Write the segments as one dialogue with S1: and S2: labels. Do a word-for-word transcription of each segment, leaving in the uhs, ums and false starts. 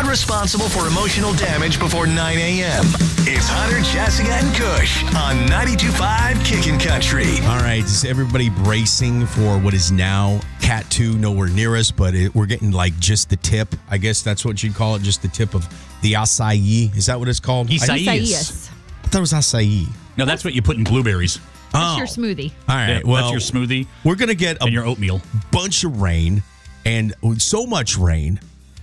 S1: not responsible for emotional damage before nine a.m. It's Hunter, Jessica, and Kush on ninety-two point five Kickin' Country.
S2: All right, is everybody bracing for what is now Cat two nowhere near us, but it, we're getting like just the tip. I guess that's what you'd call it, just the tip of the acai. Is that what it's called?
S3: Isaias.
S2: I thought it was acai.
S3: No, that's what you put in blueberries.
S2: Oh.
S4: That's your smoothie.
S2: All right,
S3: Yeah,
S2: well,
S3: that's your smoothie.
S2: We're going to get a
S3: and your oatmeal.
S2: bunch of rain, and so much rain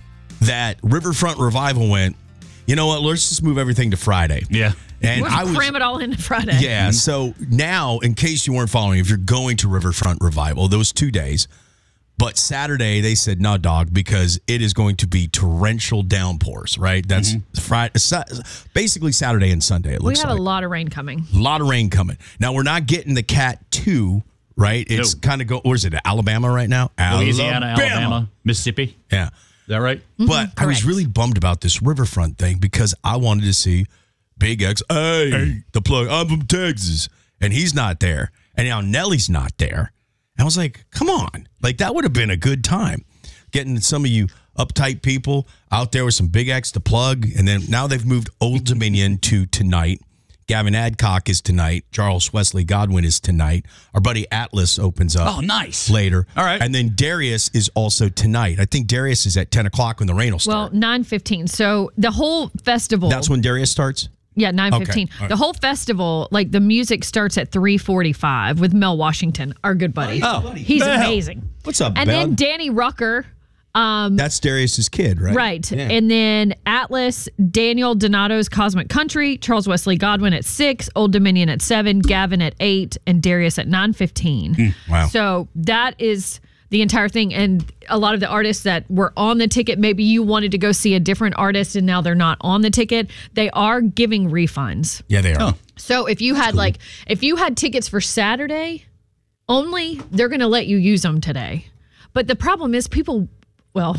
S2: that Riverfront Revival went, you know what, let's just move everything to Friday.
S3: Yeah.
S2: And
S4: We'll
S2: I was,
S4: cram it all into Friday.
S2: Yeah, mm-hmm. So now, in case you weren't following, if you're going to Riverfront Revival, those two days, but Saturday they said, no, dog, because it is going to be torrential downpours, right? That's mm-hmm. Friday, basically Saturday and Sunday, it
S4: We
S2: looks
S4: have
S2: like.
S4: a lot of rain coming.
S2: A lot of rain coming. Now, we're not getting the Cat two, right? It's
S3: No.
S2: kind of go, or is it Alabama right now?
S3: Louisiana,
S2: Alabama.
S3: Alabama, Mississippi.
S2: Yeah.
S3: Is that right?
S4: Mm-hmm,
S2: But I was
S4: correct.
S2: really bummed about this Riverfront thing because I wanted to see Big X. Hey,
S3: Hey.
S2: the plug. I'm from Texas. And he's not there. And now Nelly's not there. And I was like, come on. Like, that would have been a good time. Getting some of you uptight people out there with some Big X to plug. And then now they've moved Old Dominion to tonight. Gavin Adcock is tonight. Charles Wesley Godwin is tonight. Our buddy Atlas opens up.
S3: Oh, nice.
S2: Later.
S3: All right.
S2: And then Darius is also tonight. I think Darius is at ten o'clock when the rain will
S4: Well,
S2: start.
S4: nine fifteen. So the whole festival.
S2: That's when Darius starts?
S4: Yeah, nine fifteen.
S2: Okay, all right.
S4: The whole festival, like the music starts at three forty-five with Mel Washington, our good buddy.
S2: Oh,
S4: He's
S2: Mel.
S4: amazing.
S2: What's up,
S4: And
S2: Mel?
S4: then Danny Rucker. Um,
S2: That's Darius's kid, right?
S4: Right.
S2: Yeah.
S4: And then Atlas, Daniel Donato's Cosmic Country, Charles Wesley Godwin at six, Old Dominion at seven, Gavin at eight, and Darius at nine fifteen.
S2: Mm, wow.
S4: So that is the entire thing. And a lot of the artists that were on the ticket, maybe you wanted to go see a different artist and now they're not on the ticket. They are giving refunds.
S2: Yeah, they are.
S3: Oh.
S4: So if you had like, if you had tickets for Saturday only, they're going to let you use them today. But the problem is people, well,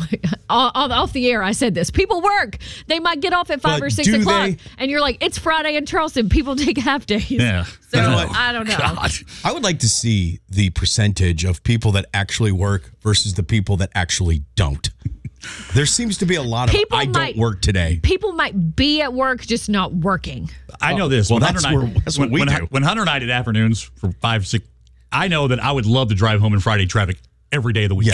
S4: off the air, I said this. People work. They might get off at five
S2: But
S4: or six
S2: do
S4: o'clock.
S2: they?
S4: And you're like, it's Friday in Charleston. People take half days.
S3: Yeah.
S4: So
S2: You know what?
S4: I don't know.
S3: God.
S2: I would like to see the percentage of people that actually work versus the people that actually don't. There seems to be a lot of
S4: People
S2: I
S4: might-
S2: don't work today.
S4: People might be at work, just not working.
S3: I know this.
S2: Well,
S3: When
S2: that's
S3: Hunter and I-
S2: where- that's what
S3: when,
S2: we
S3: when,
S2: do.
S3: when Hunter and I did afternoons for five, six, I know that I would love to drive home in Friday traffic every day of the week.
S2: Yeah,